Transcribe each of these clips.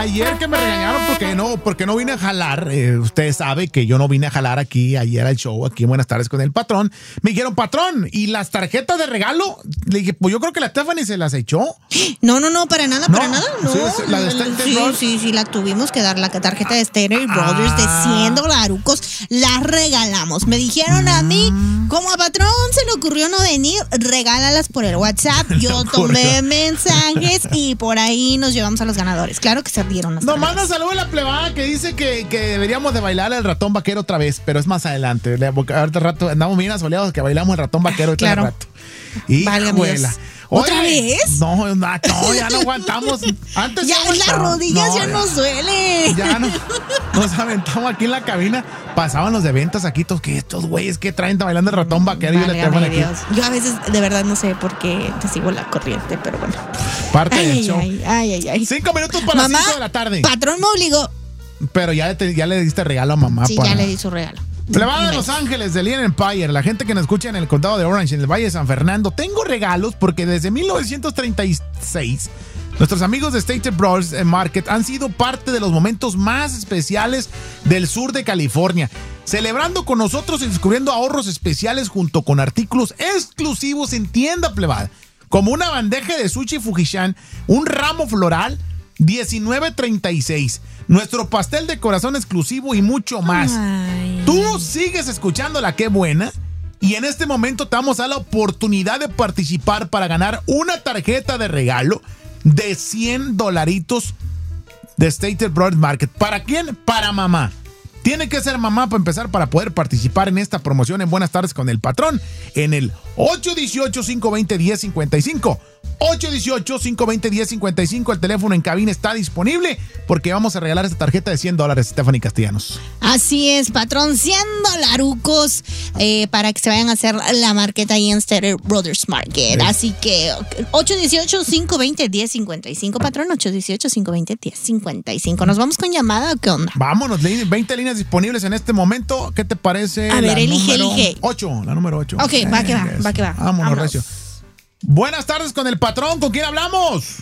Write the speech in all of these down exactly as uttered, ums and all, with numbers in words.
Ayer que me regañaron porque no, porque no vine a jalar, eh, usted sabe que yo no vine a jalar aquí ayer al show, aquí en Buenas Tardes con el Patrón. Me dijeron, patrón, ¿y las tarjetas de regalo? Le dije, pues yo creo que la Stephanie se las echó. No, no, no, para nada, No, para nada, no. sí, sí, la de Stater sí, Brothers. sí, sí, la tuvimos que dar, la tarjeta de Stater Brothers de cien dolarucos, la regalamos. Me dijeron a mí, como a patrón se le ocurrió no venir, regálalas por el WhatsApp. Yo tomé mensajes y por ahí nos llevamos a los ganadores. Claro que se dieron las Nos tarjetas. manda saludos a la plebada que dice que, que deberíamos de bailar el ratón vaquero otra vez, pero es más adelante. Le- porque ahorita rato andamos bien asoleados que bailamos el ratón vaquero otro Claro. rato. Y Válgame Dios. ¿Otra vez? No, no, no, ya no aguantamos. Antes Ya sí las aguantaba. rodillas ya nos duele. Ya no, nos aventamos aquí en la cabina. Pasaban los de ventas aquí, todos que estos güeyes que traen bailando el ratón vaquero y el Válgame teléfono aquí. Dios. Yo a veces de verdad no sé por qué te sigo la corriente, pero bueno. Parte Ay, del ay, show. ay, ay, ay, ay. Cinco minutos para Mamá, las cinco de la tarde. Patrón me obligó. Pero ya, te- ya le diste regalo a mamá. Sí, para... ya le di su regalo. Plebada de Los Ángeles, de Lien Empire, la gente que nos escucha en el condado de Orange, en el Valle de San Fernando, tengo regalos porque desde mil novecientos treinta y seis nuestros amigos de Stater Brothers Market han sido parte de los momentos más especiales del sur de California, celebrando con nosotros y descubriendo ahorros especiales junto con artículos exclusivos en tienda, plebada, como una bandeja de sushi Fujishan, un ramo floral, diecinueve treinta y seis, nuestro pastel de corazón exclusivo y mucho más. Ay. Tú sigues escuchando la Qué Buena y en este momento te vamos a dar la oportunidad de participar para ganar una tarjeta de regalo de cien dolaritos de Stater Brothers Market. ¿Para quién? Para mamá. Tiene que ser mamá para empezar para poder participar en esta promoción en Buenas Tardes con el Patrón en el ocho uno ocho, cinco dos cero, uno cero cinco cinco. ocho uno ocho, cinco dos cero, uno cero cinco cinco. El teléfono en cabina está disponible porque vamos a regalar esta tarjeta de cien dólares, Stephanie Castellanos. Así es, patrón, cien dolarucos eh, para que se vayan a hacer la marqueta ahí en Stater Brothers Market. Sí. Así que ocho uno ocho, cinco dos cero, uno cero cinco cinco, patrón, ocho uno ocho, cinco dos cero, uno cero cinco cinco. ¿Nos vamos con llamada o qué onda? Vámonos, veinte líneas disponibles en este momento. ¿Qué te parece? A ver, la elige, número elige. ocho, la número ocho. Ok, va que va, va que va. Vámonos, Vámonos. recio. Buenas tardes con el Patrón. ¿Con quién hablamos?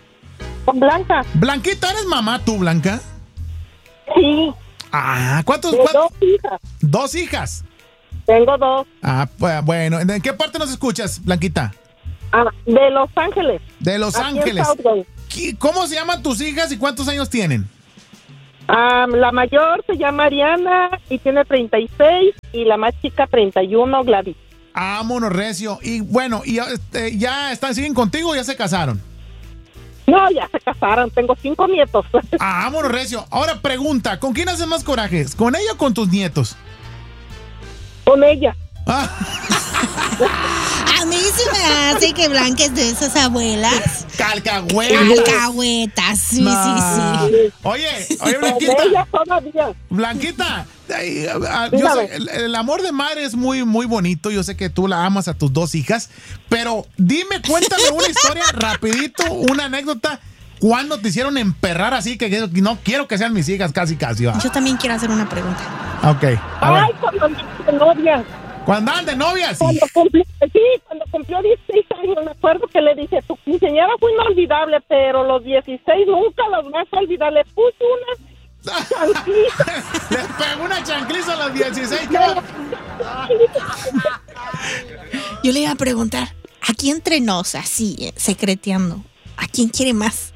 Con Blanca. Blanquita, ¿eres mamá tú, Blanca? Sí, Ah, ¿cuántos? de cuántos? dos hijas. Dos hijas. Tengo dos. Ah, pues, bueno. ¿En qué parte nos escuchas, Blanquita? Ah, de Los Ángeles. De Los Aquí en Ángeles. Southgate. ¿Qué- ¿Cómo se llaman tus hijas y cuántos años tienen? Ah, la mayor se llama Ariana y tiene treinta y seis y la más chica treinta y uno, Gladys. Vámonos, recio. Y bueno, y este, ¿ya están, siguen contigo o ya se casaron? No, ya se casaron, tengo cinco nietos. Ah, vámonos, recio. Ahora pregunta, ¿con quién haces más corajes? ¿Con ella o con tus nietos? Con ella. Ah, A mí se me hace que Blanca es de esas abuelas. calcahuetas. Alcahuetas, sí, No. sí, sí. Oye, oye, Con Blanquita. ella todavía. Blanquita, ay, ah, yo Dígame. sé, el, el amor de madre es muy, muy bonito. Yo sé que tú la amas a tus dos hijas, pero dime, cuéntame una historia rapidito, una anécdota. ¿Cuándo te hicieron emperrar así que que no quiero que sean mis hijas casi casi? Va. Yo también quiero hacer una pregunta. Ok, a ver. Ay, cuando andaban de novia. Cuando andan de novias. Cuando cumplió, sí, cuando cumplió dieciséis años, me acuerdo que le dije, tu quinceañera fue inolvidable, pero los dieciséis nunca los vas a olvidar. Le puse una chanclita. Les pegó una chancliza a los dieciséis. ¿Qué va? Yo le iba a preguntar, aquí entre nos, así, eh, secreteando, ¿a quién quiere más?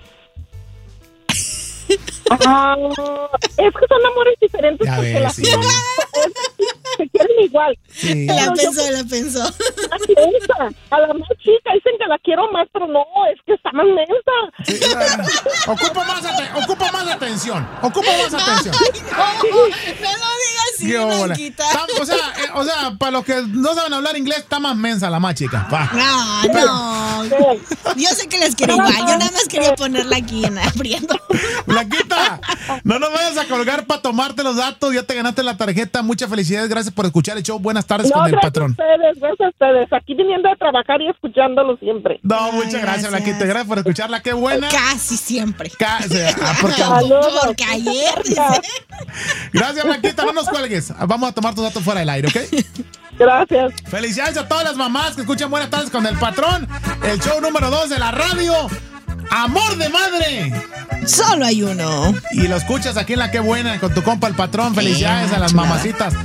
Ah, es que son amores diferentes Ya porque ves, las sí. hijas se quieren igual. Sí. La Pero yo- pensó, la pensó. Está mensa. A la más chica dicen que la quiero más, pero no, es que está más mensa. Sí, ah, ocupa más, ate- ocupa más atención. Ocupa más atención. Ay, no, no lo digas así, Qué bola. Blanquita. Está- O sea, eh, o sea, para los que no saben hablar inglés, está más mensa la más chica. Pa. No, no. Yo sé que les quiero igual. Yo nada más quería ponerla aquí en abriendo. Blanquita, no nos vayas a colgar para tomarte los datos. Ya te ganaste la tarjeta. Muchas felicidades. Gracias por escuchar el show. Buenas tardes No, con el gracias Patrón. a ustedes, gracias a ustedes. Aquí viniendo a trabajar y escuchándolo siempre. No, Ay, muchas gracias, gracias. Blanquita. Gracias por escucharla. Qué buena. Casi siempre. Ca- ah, porque- Saludos. Porque ayer, dice. Gracias, Blanquita. No nos cuelgues. Vamos a tomar tus datos fuera del aire, ¿ok? Gracias. Felicidades a todas las mamás que escuchan Buenas Tardes con el Patrón, el show número dos de la radio. ¡Amor de madre! Solo hay uno. Y lo escuchas aquí en La Qué Buena con tu compa el patrón. Felicidades Eh, a las chulada. mamacitas.